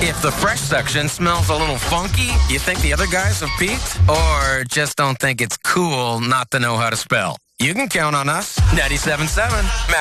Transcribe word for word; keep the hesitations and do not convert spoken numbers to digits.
If the fresh section smells a little funky, you think the other guys have peaked? Or just don't think it's cool not to know how to spell? You can count on us. ninety-seven point seven